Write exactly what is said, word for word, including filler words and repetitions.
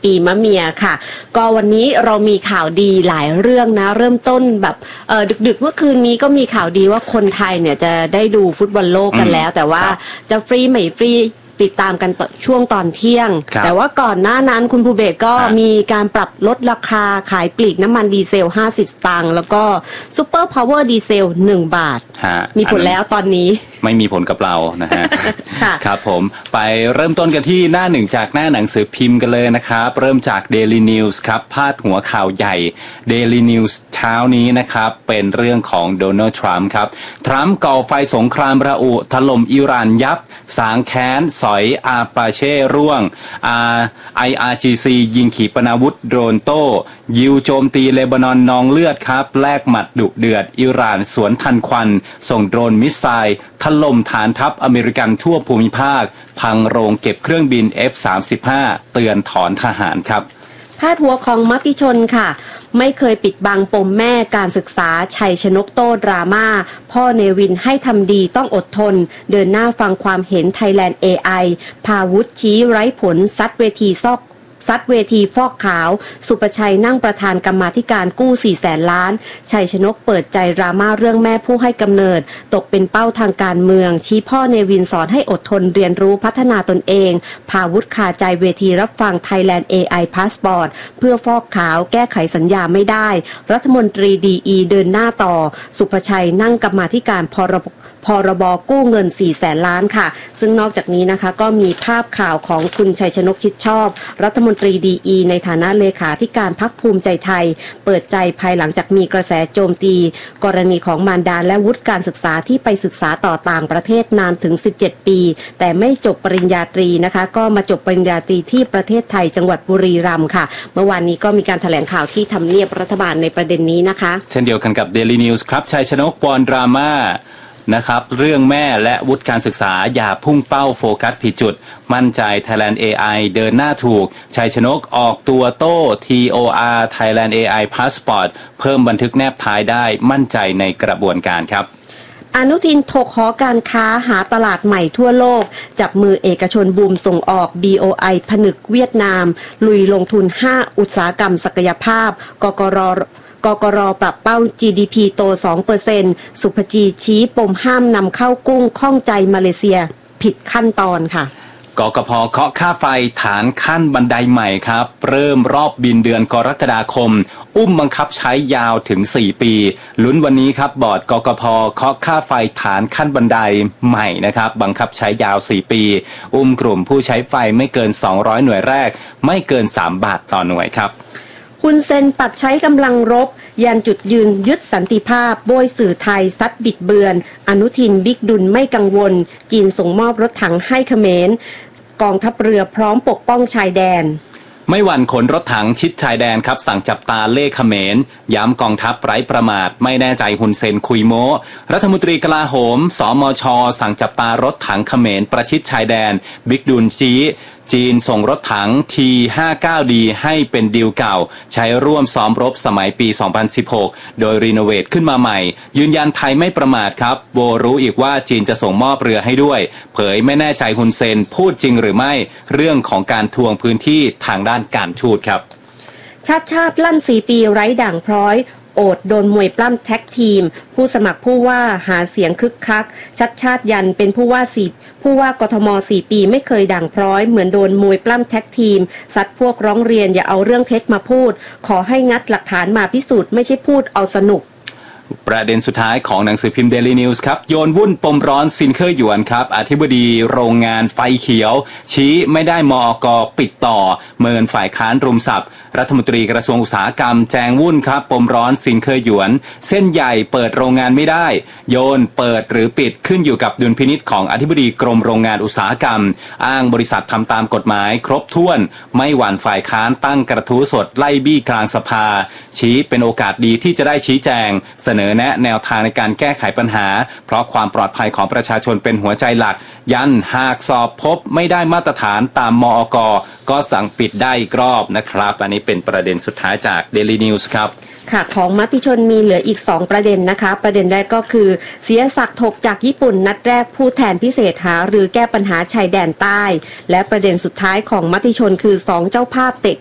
ปีมะเมียค่ะก็วันนี้เรามีข่าวดีหลายเรื่องนะเริ่มต้นแบบเอ่อดึกๆเมื่อคืนนี้ก็มีข่าวดีว่าคนไทยเนี่ยจะได้ดูฟุตบอลโลกกันแล้วแต่ว่าจะฟรีไม่ฟรีติดตามกันช่วงตอนเที่ยงแต่ว่าก่อนหน้านั้นคุณภูเบศก็มีการปรับลดราคาขายปลีกน้ำมันดีเซลห้าสิบสตางค์แล้วก็ซุปเปอร์พาวเวอร์ดีเซลหนึ่งบาทมีผลแล้วตอนนี้ไม่มีผลกับเรานะฮะ ครับผมไปเริ่มต้นกันที่หน้าหนึ่งจากหน้าหนังสือพิมพ์กันเลยนะครับเริ่มจาก Daily News ครับพาดหัวข่าวใหญ่ Daily News เช้านี้นะครับเป็นเรื่องของโดนัลด์ทรัมป์ครับทรัมป์ก่อไฟสงครามระอุถล่มอิหร่านยับสางแค้นสอยอาปาเช่ร่วง ไอ อาร์ จี ซี ยิงขีปนาวุธโดรนโต้ยิวโจมตีเลบานอนนองเลือดครับแลกหมัดดุเดือดอิหร่านสวนทันควันส่งโดรนมิสไซล์ถล่มฐานทัพอเมริกันทั่วภูมิภาคพังโรงเก็บเครื่องบิน เอฟ สามสิบห้า เตือนถอนทหารครับพาดหัวของมติชนค่ะไม่เคยปิดบังปมแม่การศึกษาชัยชนกโต้ดราม่าพ่อเนวินให้ทำดีต้องอดทนเดินหน้าฟังความเห็น Thailand เอ ไอ พาวุฒิชี้ไร้ผลซัดเวทีซอกซัดเวทีฟอกขาวสุประชัยนั่งประธานกรรมาธิการกู้สี่แสนล้านชัยชนกเปิดใจดราม่าเรื่องแม่ผู้ให้กำเนิดตกเป็นเป้าทางการเมืองชี้พ่อเนวินสอนให้อดทนเรียนรู้พัฒนาตนเองพาวุฒิคาใจเวทีรับฟัง Thailand เอ ไอ Passport เพื่อฟอกขาวแก้ไขสัญญาไม่ได้รัฐมนตรีดีอีเดินหน้าต่อสุประชัยนั่งกรรมาธิการพรบพรบกู้เงินสี่แสนล้านค่ะซึ่งนอกจากนี้นะคะก็มีภาพข่าวของคุณชัยชนกชิดชอบรัฐมนตรีดีอีในฐานะเลขาธิการพรรคภูมิใจไทยเปิดใจภายหลังจากมีกระแสโจมตีกรณีของมารดาและวุฒิการศึกษาที่ไปศึกษาต่อต่างประเทศนานถึงสิบเจ็ดปีแต่ไม่จบปริญญาตรีนะคะก็มาจบปริญญาตรีที่ประเทศไทยจังหวัดบุรีรัมย์ค่ะเมื่อวานนี้ก็มีการแถลงข่าวที่ทำเนียบรัฐบาลในประเด็นนี้นะคะเช่นเดียวกันกับ Daily News ครับชัยชนกวอนดราม่านะครับเรื่องแม่และวุฒิการศึกษาอย่าพุ่งเป้าโฟกัสผิดจุดมั่นใจ Thailand เอ ไอ เดินหน้าถูกชัยชนกออกตัวโต้ ที โอ อาร์ Thailand เอ ไอ Passport เพิ่มบันทึกแนบท้ายได้มั่นใจในกระบวนการครับอนุทินถกหอการค้าหาตลาดใหม่ทั่วโลกจับมือเอกชนบูมส่งออก บี โอ ไอ ผนึกเวียดนามลุยลงทุนห้าอุตสาหกรรมศักยภาพกกรกกรปรับเป้า จี ดี พี โต สองเปอร์เซ็นต์ สุภจีชี้ปมห้ามนำเข้ากุ้งข้องใจมาเลเซียผิดขั้นตอนค่ะกกพ.เคาะค่าไฟฐานขั้นบันไดใหม่ครับเริ่มรอบบินเดือนกรกฎาคมอุ้มบังคับใช้ยาวถึงสี่ปีลุ้นวันนี้ครับบอร์ดกกพ.เคาะค่าไฟฐานขั้นบันไดใหม่นะครับบังคับใช้ยาวสี่ปีอุ้มกลุ่มผู้ใช้ไฟไม่เกินสองร้อยหน่วยแรกไม่เกินสามบาทต่อหน่วยครับคุณเซนปัดใช้กำลังรบยันจุดยืนยึดสันติภาพโบยสื่อไทยซัดบิดเบือนอนุทินบิ๊กดุลไม่กังวลจีนส่งมอบรถถังให้เขมรกองทัพเรือพร้อมปกป้องชายแดนไม่หวั่นขนรถถังชิดชายแดนครับสั่งจับตาเล่เขมรย้ำกองทัพไร้ประมาทไม่แน่ใจฮุนเซนคุยโม้รัฐมนตรีกลาโหมสมช.สั่งจับตารถถังเขมรประชิดชายแดนบิ๊กดุลชี้จีนส่งรถถัง ที ห้าสิบเก้า ดี ให้เป็นดีลเก่าใช้ร่วมซ้อมรบสมัยปี สองพันสิบหก โดยรีโนเวทขึ้นมาใหม่ยืนยันไทยไม่ประมาทครับโบรู้อีกว่าจีนจะส่งมอบเรือให้ด้วยเผยไม่แน่ใจฮุนเซนพูดจริงหรือไม่เรื่องของการทวงพื้นที่ทางด้านการทูตครับชาติชาติลั่นสี่ปีไร้ด่างพร้อยโอดโดนมวยปล้ำแท็กทีมผู้สมัครผู้ว่าหาเสียงคึกคักชัดชาติยันเป็นผู้ว่าสี่ผู้ว่ากทมสี่ปีไม่เคยด่างพร้อยเหมือนโดนมวยปล้ำแท็กทีมซัดพวกร้องเรียนอย่าเอาเรื่องเท็จมาพูดขอให้งัดหลักฐานมาพิสูจน์ไม่ใช่พูดเอาสนุกประเด็นสุดท้ายของหนังสือพิมพ์ Daily News ครับโยนวุ่นปมร้อนซินเคอร์หยวนครับอธิบดีโรงงานไฟเขียวชี้ไม่ได้มอกปิดต่อเมินฝ่ายค้านรุมสับรัฐมนตรีกระทรวงอุตสาหกรรมแจงวุ่นครับปมร้อนซินเคอร์หยวนเส้นใหญ่เปิดโรงงานไม่ได้โยนเปิดหรือปิดขึ้นอยู่กับดุลพินิจของอธิบดีกรมโรงงานอุตสาหกรรมอ้างบริษัททำตามกฎหมายครบถ้วนไม่หวั่นฝ่ายค้านตั้งกระทู้สดไล่บี้กลางสภาชี้เป็นโอกาสดีที่จะได้ชี้แจงเสนอแนะแนวทางในการแก้ไขปัญหาเพราะความปลอดภัยของประชาชนเป็นหัวใจหลักยันหากสอบพบไม่ได้มาตรฐานตามมอก.ก็สั่งปิดได้อีกรอบนะครับอันนี้เป็นประเด็นสุดท้ายจาก Daily News ครับค่ะของมติชนมีเหลืออีกสองประเด็นนะคะประเด็นแรกก็คือเสียศักดิ์ถกจากญี่ปุ่นนัดแรกผู้แทนพิเศษหาหรือแก้ปัญหาชายแดนใต้และประเด็นสุดท้ายของมติชนคือสองเจ้าภาพเตะ